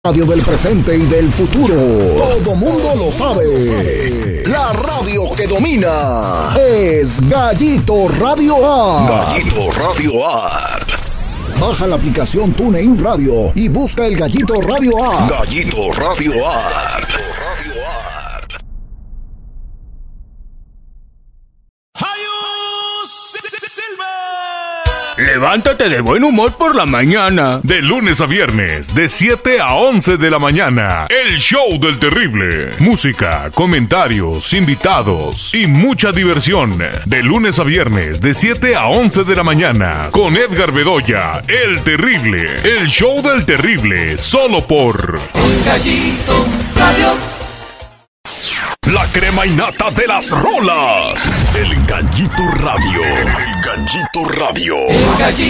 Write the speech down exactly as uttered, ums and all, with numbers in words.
Radio del presente y del futuro. Todo mundo lo sabe. La radio que domina es Gallito Radio App. Gallito Radio App. Baja la aplicación TuneIn Radio y busca el Gallito Radio App. Gallito Radio App. Levántate de buen humor por la mañana. De lunes a viernes, de siete a once de la mañana. El show del terrible. Música, comentarios, invitados y mucha diversión. De lunes a viernes, de siete a once de la mañana. Con Edgar Bedoya, el terrible. El show del terrible, solo por El Gallito Radio. La crema innata de las rolas. El Gallito Radio. El Gallito Radio. El Gallito